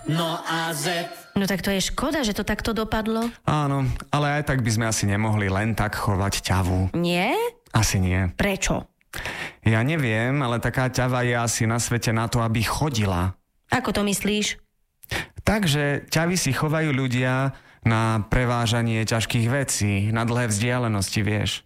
No a Z. No tak to je škoda, že to takto dopadlo. Áno, ale aj tak by sme asi nemohli len tak chovať ťavu. Nie? Asi nie. Prečo? Ja neviem, ale taká ťava je asi na svete na to, aby chodila. Ako to myslíš? Takže ťavy si chovajú ľudia na prevážanie ťažkých vecí, na dlhé vzdialenosti, vieš.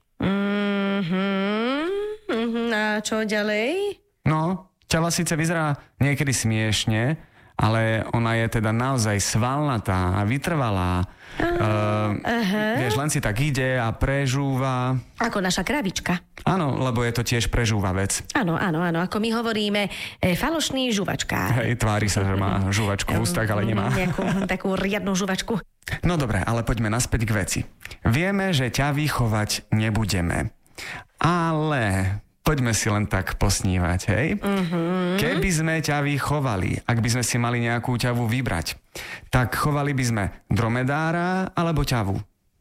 A čo ďalej? No, ťava síce vyzerá niekedy smiešne, ale ona je teda naozaj svalnatá a vytrvalá. Vieš, len si tak ide a prežúva. Ako naša kravička. Áno, lebo je to tiež prežúvavec. Áno, ako my hovoríme, falošný žuvačkár. Hej, tvári sa, že má žuvačku v ústach, ale nemá. Nejakú takú riadnu žuvačku. No dobre, ale poďme naspäť k veci. Vieme, že ťavy chovať nebudeme. Ale poďme si len tak posnívať, hej? Keby sme ťavy chovali, ak by sme si mali nejakú ťavu vybrať, tak chovali by sme dromedára alebo ťavu?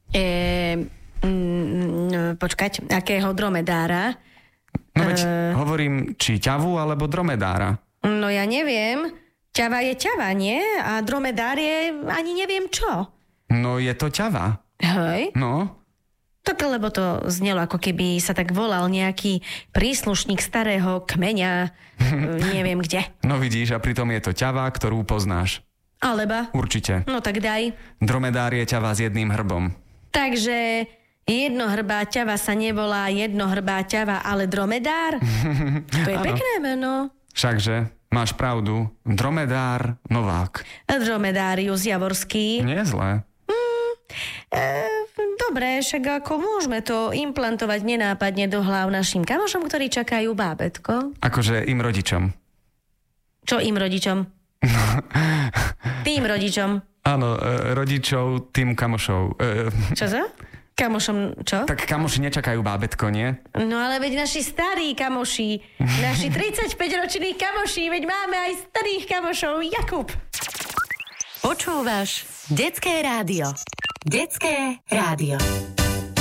Počkať, akého dromedára? No veď hovorím, či ťavu alebo dromedára. No ja neviem. Ťava je ťava, nie? A dromedár je ani neviem čo. No je to ťava. Hej? No. Tak lebo to znelo, ako keby sa tak volal nejaký príslušník starého kmeňa, neviem kde. No vidíš, a pritom je to ťava, ktorú poznáš. Alebo? Určite. No tak daj. Dromedár je ťava s jedným hrbom. Takže jednohrbá ťava sa nevolá jednohrbá ťava, ale dromedár? To je pekné meno. Všakže, máš pravdu. Dromedár Novák. Dromedárius Javorský. Nie zlé. Dobre, však ako môžeme to implantovať nenápadne do hlav našim kamošom, ktorí čakajú bábätko? Akože im rodičom. Čo im rodičom? Tým rodičom. Áno, rodičov, tým kamošov. Čo za? Kamošom, čo? Tak kamoši nečakajú bábätko, nie? No ale veď naši starí kamoši, naši 35-roční kamoši, veď máme aj starých kamošov. Jakub. Počúvaš Detské rádio. Detské rádio.